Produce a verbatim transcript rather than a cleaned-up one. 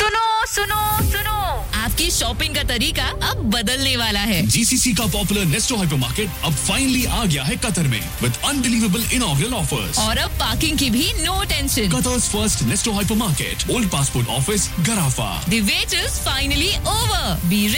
सुनो सुनो सुनो, आपकी शॉपिंग का तरीका अब बदलने वाला है। जीसीसी का पॉपुलर नेस्टो हाइपरमार्केट अब फाइनली आ गया है कतर में विद अनबिलीवेबल इनॉग्रल ऑफर्स। और अब पार्किंग की भी no tension. Qatar's first Nesto hypermarket, Old Passport Office, Garafa. The wait is finally over. Be